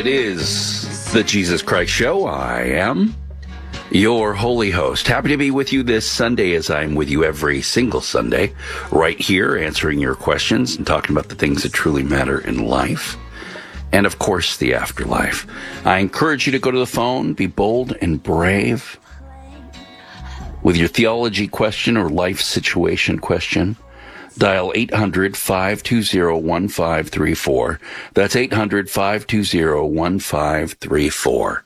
It is the Jesus Christ Show. I am your holy host. Happy to be with you this Sunday, as I'm with you every single Sunday, right here, answering your questions and talking about the things that truly matter in life. And, of course, the afterlife. I encourage you to go to the phone, be bold and brave with your theology question or life situation question. Dial 800-520-1534. That's 800-520-1534.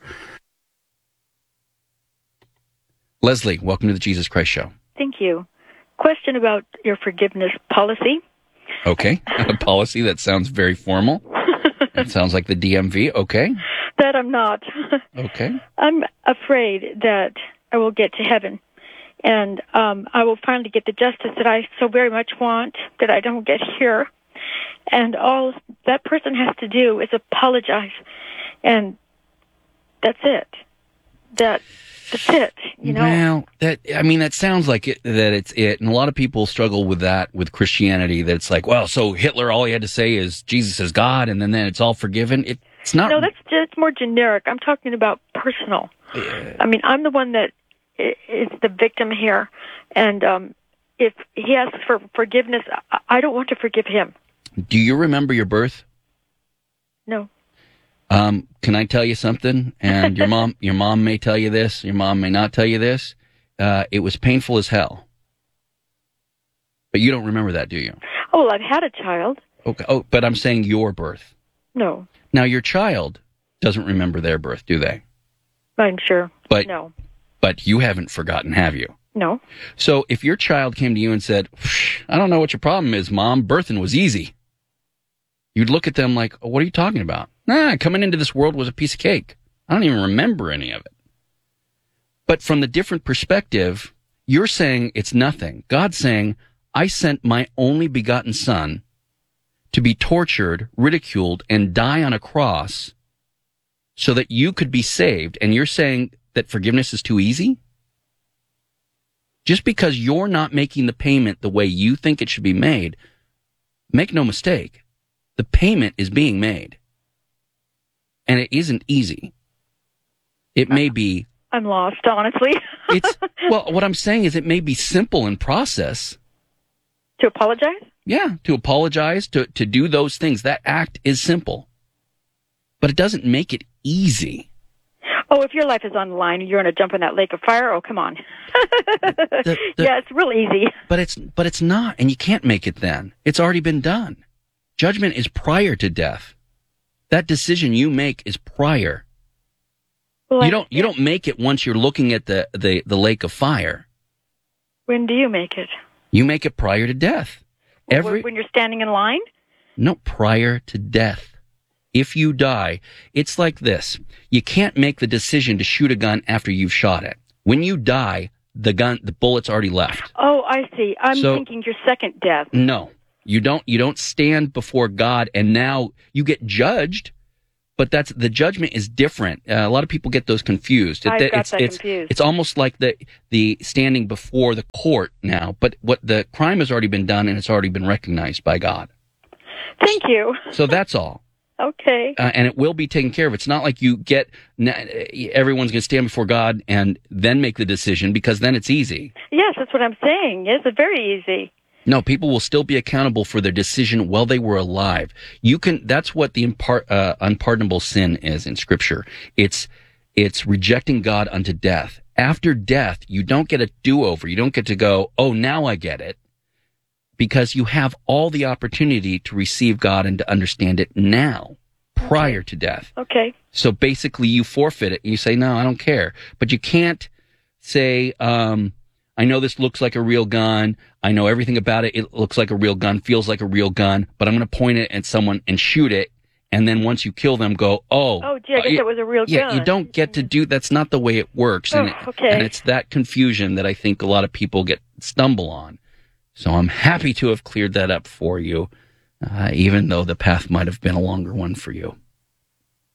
Leslie, welcome to the Jesus Christ Show. Thank you. Question about your forgiveness policy. Okay. A policy that sounds very formal. It sounds like the DMV. Okay. That I'm not. Okay. I'm afraid that I will get to heaven and I will finally get the justice that I so very much want that I don't get here. And all that person has to do is apologize. And that's it. That's it, you know. Well, that sounds like it, that it's it. And a lot of people struggle with that with Christianity, that it's like, well, so Hitler, all he had to say is Jesus is God, and then it's all forgiven. It's not. No, that's just more generic. I'm talking about personal. I mean, I'm the one that is the victim here. And if he asks for forgiveness, I don't want to forgive him. Do you remember your birth? No. Can I tell you something? And your mom may tell you this. Your mom may not tell you this. It was painful as hell. But you don't remember that, do you? Oh, well, I've had a child. Okay. Oh, but I'm saying your birth. No. Now, your child doesn't remember their birth, do they? I'm sure. But no. But you haven't forgotten, have you? No. So if your child came to you and said, I don't know what your problem is, Mom, birthing was easy, you'd look at them like, oh, what are you talking about? Coming into this world was a piece of cake. I don't even remember any of it. But from the different perspective, you're saying it's nothing. God's saying, I sent my only begotten son to be tortured, ridiculed, and die on a cross so that you could be saved. And you're saying that forgiveness is too easy? Just because you're not making the payment the way you think it should be made, make no mistake, the payment is being made. And it isn't easy. It may be... I'm lost, honestly. Well, what I'm saying is it may be simple in process. To apologize? Yeah, to apologize, to do those things. That act is simple. But it doesn't make it easy. Oh, if your life is on the line and you're going to jump in that lake of fire, oh, come on. Yeah, it's real easy. But it's not, and you can't make it then. It's already been done. Judgment is prior to death. That decision you make is prior. Well, you don't make it once you're looking at the lake of fire. When do you make it? You make it prior to death. When you're standing in line? No, prior to death. If you die, it's like this. You can't make the decision to shoot a gun after you've shot it. When you die, the bullet's already left. Oh, I see. I'm thinking your second death. No. You don't stand before God and now you get judged, but the judgment is different. A lot of people get those confused. I got that confused. It's almost like the standing before the court now, but what the crime has already been done and it's already been recognized by God. Thank you. So that's all. Okay. And it will be taken care of. It's not like everyone's going to stand before God and then make the decision, because then it's easy. Yes, that's what I'm saying. Yes, it's very easy. No, people will still be accountable for their decision while they were alive. That's what the unpardonable sin is in Scripture. It's rejecting God unto death. After death, you don't get a do-over. You don't get to go, oh, now I get it. Because you have all the opportunity to receive God and to understand it now, prior to death. Okay. So basically you forfeit it and you say, no, I don't care. But you can't say, I know this looks like a real gun. I know everything about it. It looks like a real gun, feels like a real gun, but I'm going to point it at someone and shoot it. And then once you kill them, go, oh, gee, I guess it was a real gun. Yeah, you don't get to do, that's not the way it works. Okay. And it's that confusion that I think a lot of people stumble on. So I'm happy to have cleared that up for you, even though the path might have been a longer one for you.